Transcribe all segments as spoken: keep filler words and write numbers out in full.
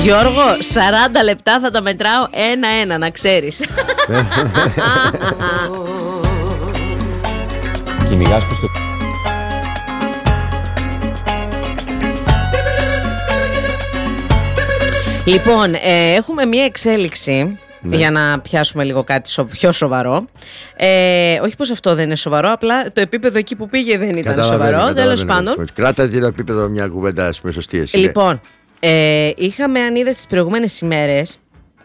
Γιώργο, σαράντα λεπτά θα τα μετράω ένα-ένα, να ξέρεις. Κυνηγάς προς το... Λοιπόν, ε, έχουμε μία εξέλιξη. Ναι. Για να πιάσουμε λίγο κάτι σο, πιο σοβαρό. Ε, όχι πως αυτό δεν είναι σοβαρό, απλά το επίπεδο εκεί που πήγε δεν ήταν σοβαρό. Τέλος πάντων. Κράτα το επίπεδο μια κουβέντα, ας πούμε, σωστή εσύ. Λοιπόν, ε, είχαμε, αν είδες τις προηγούμενες ημέρες,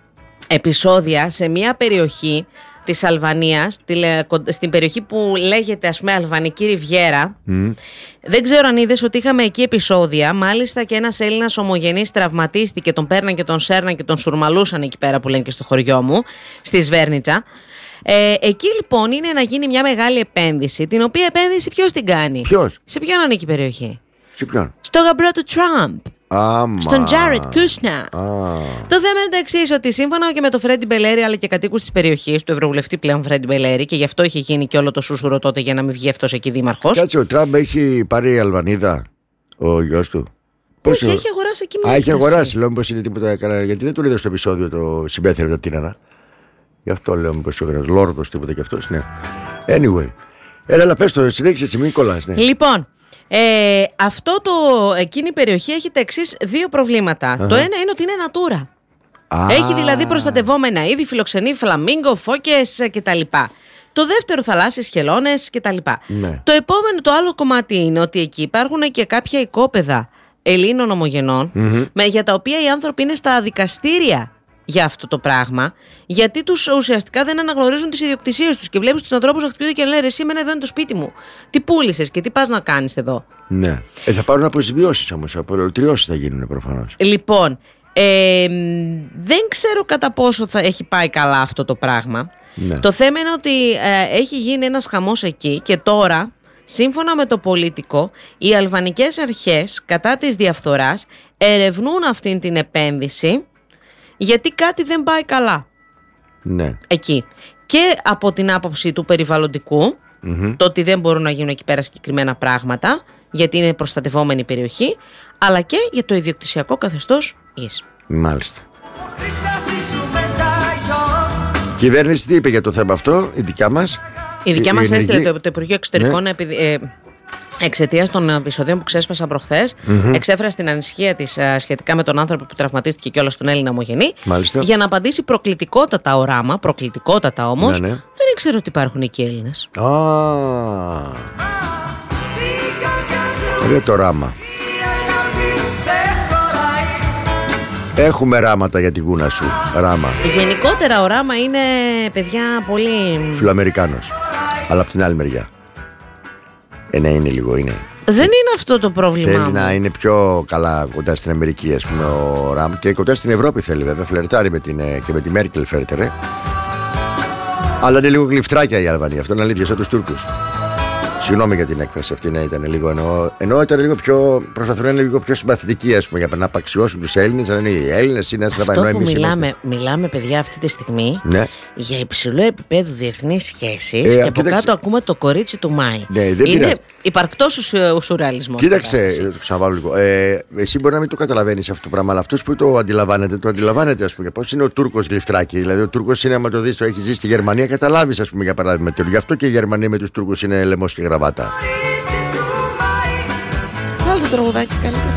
επεισόδια σε μια περιοχή της Αλβανίας, στην περιοχή που λέγεται, ας πούμε, Αλβανική Ριβιέρα. Mm. Δεν ξέρω αν είδες ότι είχαμε εκεί επεισόδια. Μάλιστα και ένας Έλληνας ομογενής τραυματίστηκε, τον παίρναν και τον σέρναν και τον σουρμαλούσαν εκεί πέρα που λένε και στο χωριό μου, στη Σβέρνιτσα. Ε, εκεί λοιπόν είναι να γίνει μια μεγάλη επένδυση, την οποία επένδυση ποιος την κάνει? Ποιος? Σε ποιον ανήκει η περιοχή? Σε ποιον? Στο γαμπρό του Τραμπ. Άμα. Στον Τζάρετ Κούσνα. Το θέμα είναι το εξής, ότι σύμφωνα και με τον Φρέντι Μπελέρη αλλά και κατοίκους της περιοχής, του ευρωβουλευτή πλέον Φρέντι Μπελέρη, και γι' αυτό είχε γίνει και όλο το σούσουρο τότε για να μην βγει αυτός εκεί δήμαρχος. Κάτσε, ο Τραμπ έχει πάρει η Αλβανίδα, ο γιος του? Όχι, έχει αγοράσει εκεί μια. Α, έχει αγοράσει, λέω μήπως είναι τίποτα έκανα. Γιατί δεν τον είδα στο επεισόδιο το συμπέθερε τα τίνανα. Γι' αυτό λέω μήπως ο Λόρδος τίποτα κι αυτός, ναι. Anyway. Έλα, έλα, πες το, συνέχισε έτσι, μην κολλάς, ναι. Λοιπόν. Ε, αυτό το, εκείνη η περιοχή έχει τα εξής δύο προβλήματα. Uh-huh. Το ένα είναι ότι είναι natura. Ah. Έχει δηλαδή προστατευόμενα είδη, φιλοξενεί φλαμίγκο, φώκες κτλ. Το δεύτερο, θαλάσσιες χελώνες κτλ. Ναι. Το επόμενο, το άλλο κομμάτι είναι ότι εκεί υπάρχουν και κάποια οικόπεδα Ελλήνων ομογενών, mm-hmm. με, για τα οποία οι άνθρωποι είναι στα δικαστήρια για αυτό το πράγμα, γιατί τους ουσιαστικά δεν αναγνωρίζουν τις ιδιοκτησίες τους και βλέπεις τους ανθρώπους να χτυπιούνται και να λένε: εσύ, εμένα εδώ είναι το σπίτι μου. Τι πούλησες και τι πας να κάνεις εδώ? Ναι. Ε, θα πάρουν αποζημιώσεις όμως, απολυτριώσεις θα γίνουν προφανώς. Λοιπόν, ε, δεν ξέρω κατά πόσο θα έχει πάει καλά αυτό το πράγμα. Ναι. Το θέμα είναι ότι ε, έχει γίνει ένας χαμός εκεί και τώρα, σύμφωνα με το Πολίτικο, οι αλβανικές αρχές κατά της διαφθοράς ερευνούν αυτήν την επένδυση. Γιατί κάτι δεν πάει καλά. Ναι. Εκεί. Και από την άποψη του περιβαλλοντικού, mm-hmm. το ότι δεν μπορούν να γίνουν εκεί πέρα συγκεκριμένα πράγματα, γιατί είναι προστατευόμενη περιοχή, αλλά και για το ιδιοκτησιακό καθεστώς γης. Μάλιστα. Η κυβέρνηση τι είπε για το θέμα αυτό, η δικιά μας? Η δικιά η, μας η έστειλε το, το Υπουργείο Εξωτερικών, ναι. επί, ε, εξαιτίας των επεισοδίων που ξέσπασαν προχθές, mm-hmm. εξέφρασε την ανησυχία της uh, σχετικά με τον άνθρωπο που τραυματίστηκε και όλα στον Έλληνα ομογενή. Μάλιστα. Για να απαντήσει προκλητικότατα οράμα, προκλητικότατα όμως, ναι, ναι. δεν ήξερε ότι υπάρχουν εκεί Έλληνες. Α, ωραίο το ράμα. Έχουμε ράματα για τη γούνα σου. Ράμα. Γενικότερα ο ράμα είναι, παιδιά, πολύ φιλοαμερικάνος. Αλλά από την άλλη μεριά. Ε, ναι, είναι λίγο, είναι. Δεν είναι αυτό το πρόβλημα. Θέλει μου. να είναι πιο καλά κοντά στην Αμερική, ας πούμε, ο Ραμ. Και κοντά στην Ευρώπη θέλει, βέβαια. Φλερτάρει με την, και με τη Μέρκελ, φέρτε ρε. Αλλά είναι λίγο γλυφτράκια η Αλβανία. Αυτό είναι αλήθεια, σαν τους Τούρκους. Συγγνώμη για την έκφραση αυτή, ναι, ήταν λίγο. Ενώ, ενώ ήταν λίγο πιο. Προσπαθούν να είναι λίγο πιο συμπαθητικοί, ας πούμε, για να απαξιώσουν τους Έλληνες. Να είναι οι Έλληνες, είναι να αυτό που μιλάμε, μιλάμε, παιδιά, αυτή τη στιγμή, ναι, για υψηλό επίπεδο διεθνείς σχέσεις. Ε, και από κοίταξε. Κάτω ακούμε το κορίτσι του Μάη. Ναι, δεν είναι πειρά. Υπαρκτός ο σουρεαλισμός. Κοίταξε, το ξαναβάλω λίγο. Ε, εσύ μπορεί να μην το καταλαβαίνεις αυτό το πράγμα, αλλά αυτός που το αντιλαμβάνεται, το αντιλαμβάνεται, ας πούμε. Πώς είναι ο Τούρκος γλυφτράκι. Δηλαδή, ο Τούρκος είναι, άμα το δεις, το έχει ζήσει στη Γερμανία, καταλάβεις, ας πούμε, για παράδειγμα. Γι' αυτό και η Γερμανία με τους Τούρκους είναι λαιμός και γραβάτα. Βάλτε το τραγουδάκι καλύτερα.